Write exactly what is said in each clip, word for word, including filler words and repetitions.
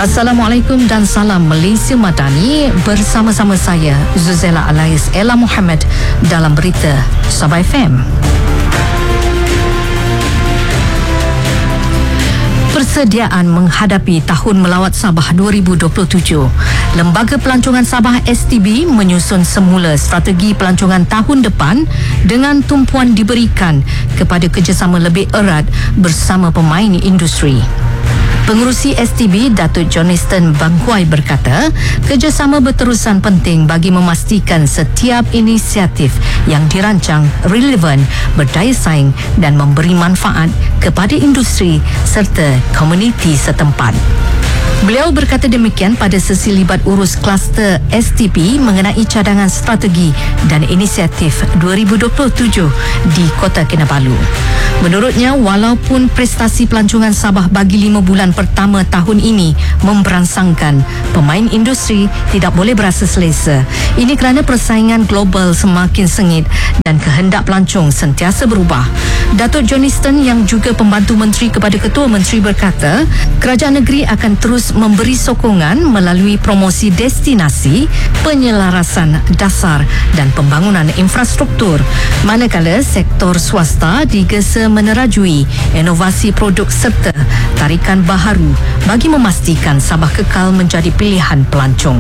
Assalamualaikum dan salam Malaysia Madani. Bersama-sama saya Zuzela Alais Ella Muhammad dalam berita Sabah F M. Persediaan menghadapi Tahun Melawat Sabah dua ribu dua puluh tujuh. Lembaga Pelancongan Sabah S T B menyusun semula strategi pelancongan tahun depan dengan tumpuan diberikan kepada kerjasama lebih erat bersama pemain industri. Pengerusi S T B Datuk Johnston Bangkuai berkata, kerjasama berterusan penting bagi memastikan setiap inisiatif yang dirancang relevan, berdaya saing dan memberi manfaat kepada industri serta komuniti setempat. Beliau berkata demikian pada sesi libat urus kluster S T P mengenai cadangan strategi dan inisiatif dua ribu dua puluh tujuh di Kota Kinabalu. Menurutnya, walaupun prestasi pelancongan Sabah bagi lima bulan pertama tahun ini memberansangkan, pemain industri tidak boleh berasa selesa. Ini kerana persaingan global semakin sengit dan kehendak pelancong sentiasa berubah. Datuk Johnston yang juga pembantu menteri kepada Ketua Menteri berkata, kerajaan negeri akan terus memberi sokongan melalui promosi destinasi, penyelarasan dasar dan pembangunan infrastruktur, manakala sektor swasta digesa menerajui inovasi produk serta tarikan baharu bagi memastikan Sabah kekal menjadi pilihan pelancong.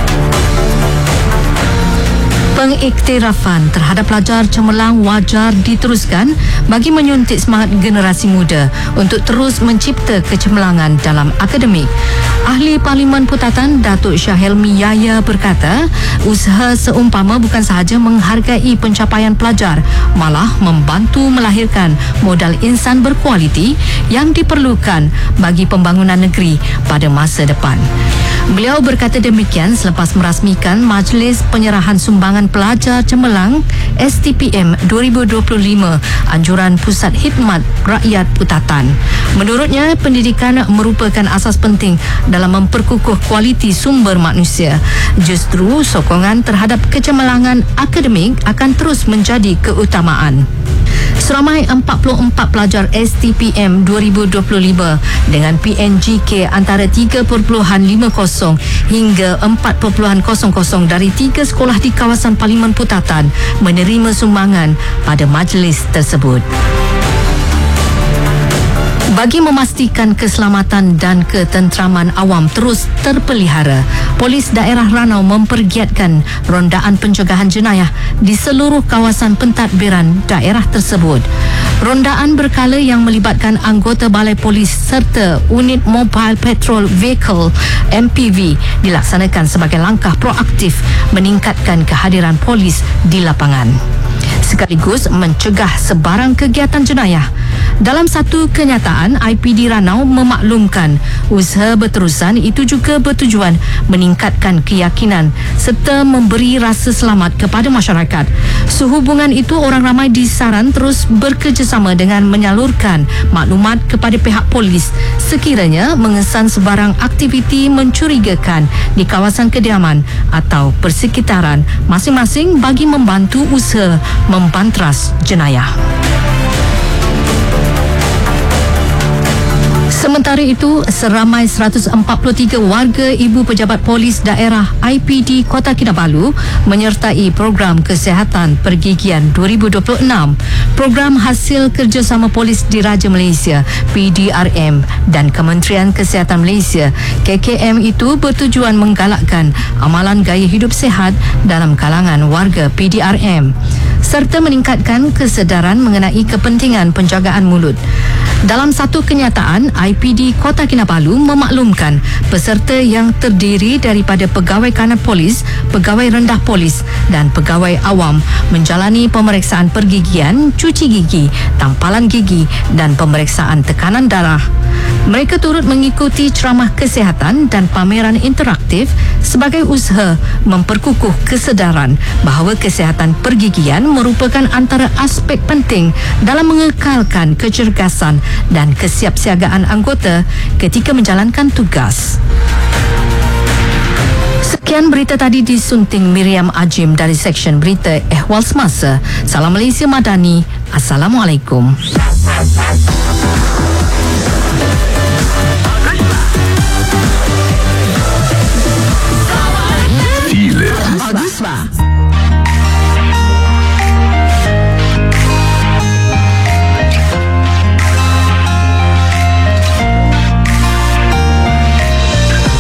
Pengiktirafan terhadap pelajar cemerlang wajar diteruskan bagi menyuntik semangat generasi muda untuk terus mencipta kecemerlangan dalam akademik. Ahli Parlimen Putatan Datuk Shah Helmi Yahya berkata, usaha seumpama bukan sahaja menghargai pencapaian pelajar, malah membantu melahirkan modal insan berkualiti yang diperlukan bagi pembangunan negeri pada masa depan. Beliau berkata demikian selepas merasmikan Majlis Penyerahan Sumbangan Pelajar Cemerlang S T P M dua ribu dua puluh lima Anjuran Pusat Khidmat Rakyat Putatan. Menurutnya, pendidikan merupakan asas penting dalam memperkukuh kualiti sumber manusia. Justru sokongan terhadap kecemerlangan akademik akan terus menjadi keutamaan. Seramai empat puluh empat pelajar S T P M dua ribu dua puluh lima dengan P N G K antara tiga perpuluhan lima kosong hingga empat perpuluhan kosong kosong dari tiga sekolah di kawasan Parlimen Putatan menerima sumbangan pada majlis tersebut. Bagi memastikan keselamatan dan ketenteraman awam terus terpelihara, Polis Daerah Ranau mempergiatkan rondaan pencegahan jenayah di seluruh kawasan pentadbiran daerah tersebut. Rondaan berkala yang melibatkan anggota Balai Polis serta unit Mobile Patrol Vehicle M P V dilaksanakan sebagai langkah proaktif meningkatkan kehadiran polis di lapangan, sekaligus mencegah sebarang kegiatan jenayah. Dalam satu kenyataan, I P D Ranau memaklumkan usaha berterusan itu juga bertujuan meningkatkan keyakinan serta memberi rasa selamat kepada masyarakat. Sehubungan itu, orang ramai disaran terus bekerjasama dengan menyalurkan maklumat kepada pihak polis sekiranya mengesan sebarang aktiviti mencurigakan di kawasan kediaman atau persekitaran masing-masing bagi membantu usaha membantras jenayah. Sementara itu, seramai seratus empat puluh tiga warga ibu pejabat polis daerah I P D Kota Kinabalu menyertai program kesihatan pergigian dua ribu dua puluh enam. Program hasil kerjasama Polis Diraja Malaysia P D R M dan Kementerian Kesihatan Malaysia K K M itu bertujuan menggalakkan amalan gaya hidup sihat dalam kalangan warga P D R M serta meningkatkan kesedaran mengenai kepentingan penjagaan mulut. Dalam satu kenyataan, I P D Kota Kinabalu memaklumkan peserta yang terdiri daripada pegawai kanan polis, pegawai rendah polis dan pegawai awam menjalani pemeriksaan pergigian, cuci gigi, tampalan gigi dan pemeriksaan tekanan darah. Mereka turut mengikuti ceramah kesihatan dan pameran interaktif sebagai usaha memperkukuh kesedaran bahawa kesihatan pergigian merupakan antara aspek penting dalam mengekalkan kecergasan dan kesiapsiagaan anggota ketika menjalankan tugas. Sekian berita tadi disunting Miriam Ajim dari Seksyen Berita Ehwal Semasa. Salam Malaysia Madani. Assalamualaikum. Sabah.